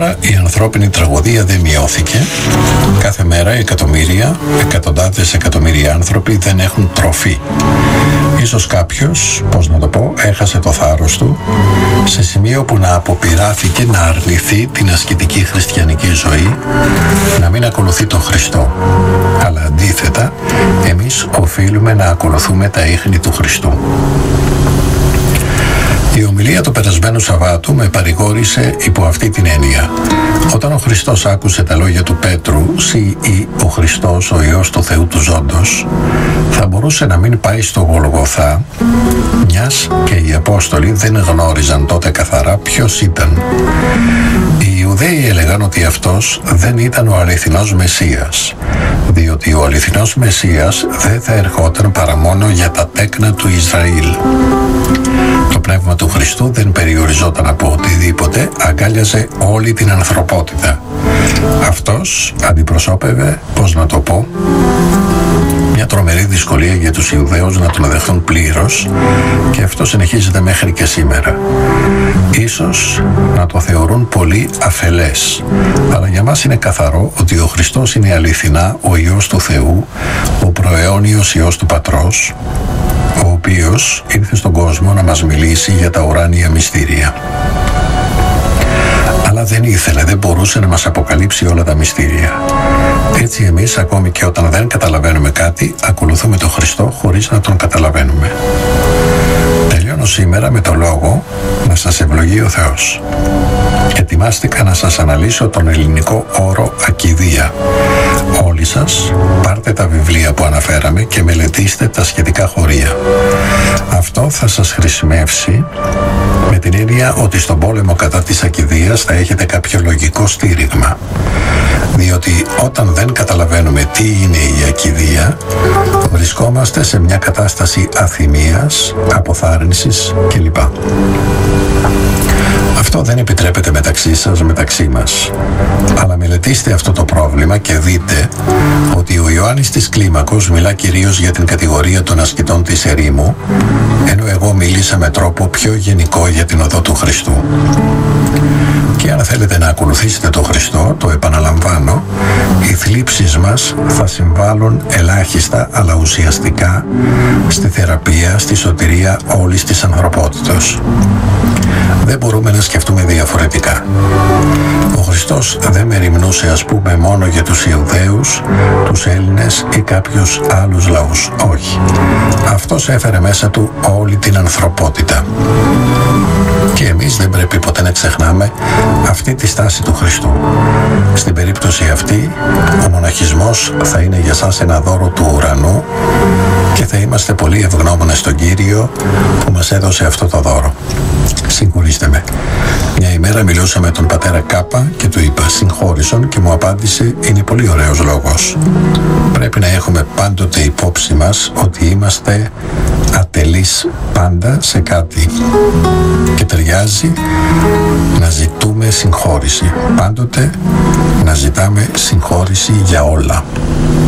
Τώρα η ανθρώπινη τραγωδία δεν μειώθηκε. Κάθε μέρα εκατομμύρια, εκατοντάδες εκατομμύρια άνθρωποι δεν έχουν τροφή. Ίσως κάποιος, πώς να το πω, έχασε το θάρρος του σε σημείο που να αποπειράθηκε να αρνηθεί την ασκητική χριστιανική ζωή, να μην ακολουθεί τον Χριστό. Αλλά αντίθετα, εμείς οφείλουμε να ακολουθούμε τα ίχνη του Χριστού. Η ομιλία του περασμένου Σαββάτου με παρηγόρησε υπό αυτή την έννοια. Όταν ο Χριστός άκουσε τα λόγια του Πέτρου, «Συ ή ο Χριστός, ο Υιός του Θεού του Ζώντος», θα μπορούσε να μην πάει στο Γολγοθά, μιας και οι Απόστολοι δεν γνώριζαν τότε καθαρά ποιος ήταν. Οι Ιουδαίοι έλεγαν ότι αυτός δεν ήταν ο αληθινός Μεσσίας, διότι ο αληθινός Μεσσίας δεν θα ερχόταν παρά μόνο για τα τέκνα του Ισραήλ. Το πνεύμα του Χριστού δεν περιοριζόταν από οτιδήποτε, αγκάλιαζε όλη την ανθρωπότητα. Αυτός αντιπροσώπευε, πώς να το πω, μια τρομερή δυσκολία για τους Ιουδαίους να τον δεχθούν πλήρως, και αυτό συνεχίζεται μέχρι και σήμερα. Ίσως να το θεωρούν πολύ αφελές, αλλά για μας είναι καθαρό ότι ο Χριστός είναι αληθινά ο Υιός του Θεού, ο προαιώνιος Υιός του Πατρός, ο οποίος ήρθε στον κόσμο να μας μιλήσει για τα ουράνια μυστήρια. Αλλά δεν ήθελε, δεν μπορούσε να μας αποκαλύψει όλα τα μυστήρια. Έτσι εμείς, ακόμη και όταν δεν καταλαβαίνουμε κάτι, ακολουθούμε τον Χριστό χωρίς να τον καταλαβαίνουμε. Τελειώνω σήμερα με το λόγο «Να σας ευλογεί ο Θεός». Ετοιμάστηκα να σας αναλύσω τον ελληνικό όρο ακηδεία. Όλοι σας πάρτε τα βιβλία που αναφέραμε και μελετήστε τα σχετικά χωρία. Αυτό θα σας χρησιμεύσει με την έννοια ότι στον πόλεμο κατά της ακηδείας θα έχετε κάποιο λογικό στήριγμα. Διότι όταν δεν καταλαβαίνουμε τι είναι η ακηδεία, βρισκόμαστε σε μια κατάσταση αθυμίας, αποθάρρυνσης κλπ. Αυτό δεν επιτρέπεται μεταξύ σας, μεταξύ μας. Αλλά μελετήστε αυτό το πρόβλημα και δείτε ότι ο Ιωάννης της Κλίμακος μιλά κυρίως για την κατηγορία των ασκητών της ερήμου, ενώ εγώ μίλησα με τρόπο πιο γενικό για την οδό του Χριστού. Και αν θέλετε να ακολουθήσετε τον Χριστό, το επαναλαμβάνω, οι θλίψεις μας θα συμβάλλουν ελάχιστα αλλά ουσιαστικά στη θεραπεία, στη σωτηρία όλης της ανθρωπότητας. Δεν μπορούμε να σκεφτούμε διαφορετικά. Ο Χριστός δεν μεριμνούσε, ας πούμε, μόνο για τους Ιουδαίους, τους Έλληνες ή κάποιους άλλους λαούς. Όχι. Αυτός έφερε μέσα του όλη την ανθρωπότητα. Και εμείς δεν πρέπει ποτέ να ξεχνάμε αυτή τη στάση του Χριστού. Στην περίπτωση αυτή, ο μοναχισμός θα είναι για σας ένα δώρο του ουρανού και θα είμαστε πολύ ευγνώμονες στον Κύριο που μας έδωσε αυτό το δώρο. Συγχωρήστε με. Μια ημέρα μιλούσα με τον πατέρα Κάπα και του είπα συγχώρησον και μου απάντησε είναι πολύ ωραίος λόγος. Πρέπει να έχουμε πάντοτε υπόψη μας ότι είμαστε ατελείς πάντα σε κάτι και ταιριάζει να ζητούμε συγχώρηση. Πάντοτε να ζητάμε συγχώρηση για όλα.